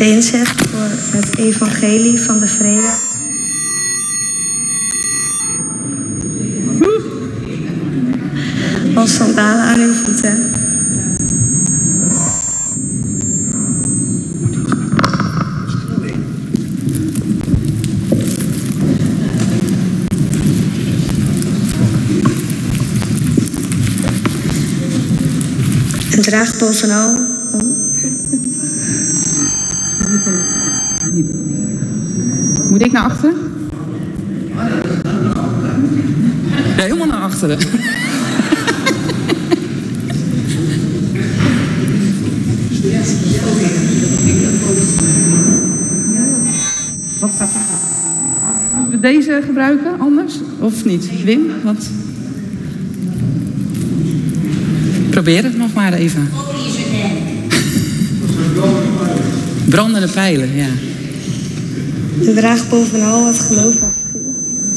even inzet voor het evangelie van de vrede. Als sandalen aan uw voeten. En draag bovenal. Moet ik naar achteren? Ja, helemaal naar achteren. Wat gaat er? Moeten we deze gebruiken anders? Of niet? Wim, wat? Probeer het nog maar even. Brandende pijlen, ja. Draag bovenal het geloof.